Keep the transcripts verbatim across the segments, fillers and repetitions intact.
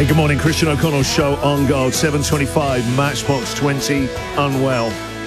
Hey, good morning. Christian O'Connell show on Gold. seven twenty-five, Matchbox twenty, Unwell.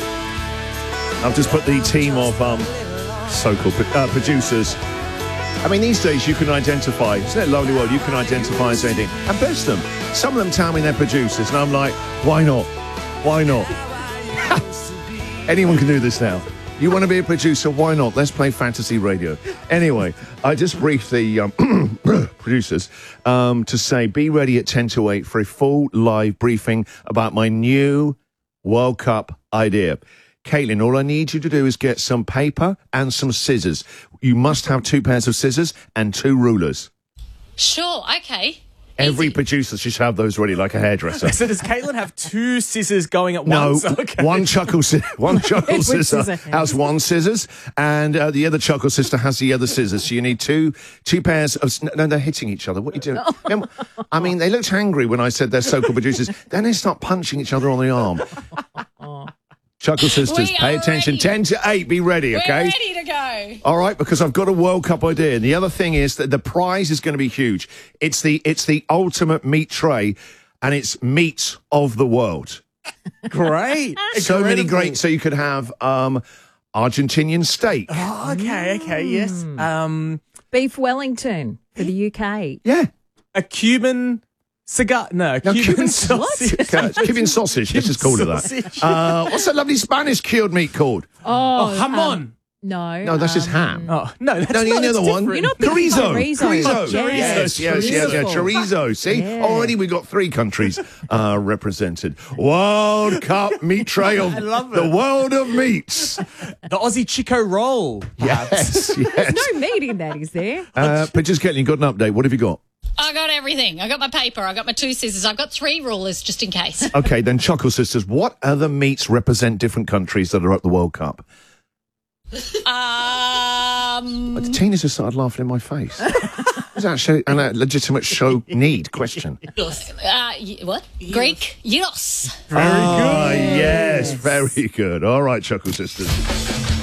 I've just put the team of um, so-called uh, producers. I mean, these days you can identify, isn't it a lovely world? You can identify as anything. And bless them. Some of them tell me they're producers, and I'm like, why not? Why not? Anyone can do this now. You want to be a producer? Why not? Let's play fantasy radio. Anyway, I just briefed the um, producers um, to say, be ready at ten to eight for a full live briefing about my new World Cup idea. Caitlin, all I need you to do is get some paper and some scissors. You must have two pairs of scissors and two rulers. Sure, okay. Every Easy. producer should have those ready, like a hairdresser. So does Caitlin have two scissors going at No, once? Okay. one chuckle, si- one chuckle Which sister scissor? has one scissors, and uh, the other chuckle sister has the other scissors. So you need two two pairs of... No, they're hitting each other. What are you doing? Um, I mean, they looked angry when I said they're so-called producers. Then they start punching each other on the arm. Chuckle sisters, We pay are attention. ready. ten to eight, be ready, okay? We're ready to go. All right, because I've got a World Cup idea. And the other thing is that the prize is going to be huge. It's the it's the ultimate meat tray, and it's meat of the world. Great. So many Incredible. great. So you could have um, Argentinian steak. Oh, okay, okay, yes. Um, Beef Wellington for the U K. Yeah. a Cuban cigar. No, No, Cuban, Cuban- sausage. Uh, Cuban sausage. Let's just call it that. sausage. Uh, what's that lovely Spanish cured meat called? Oh, Oh, jamon. um, no. No, that's just um, ham. Oh, no, that's No, you not, know it's the one. different. You're not thinking Chorizo. chorizo. Chorizo. Yes, Yes, yes, yes, yeah. beautiful. Chorizo. See? Yeah. Already we got three countries uh, represented. World Cup meat tray of I love the it. world of meats. The Aussie Chico roll. Yes, perhaps. yes. No meat in that, is there? Uh, but just Caitlin, you got an update. What have you got? I got everything. I got my paper. I got my two scissors. I've got three rulers just in case. Okay, then Chuckle Sisters, what other meats represent different countries that are at the World Cup? Um, Tina's just started laughing in my face. Is that show, and a legitimate show need question? uh, y- what? Greek? Yes. Very good. Ah, yes, very good. All right, Chuckle Sisters.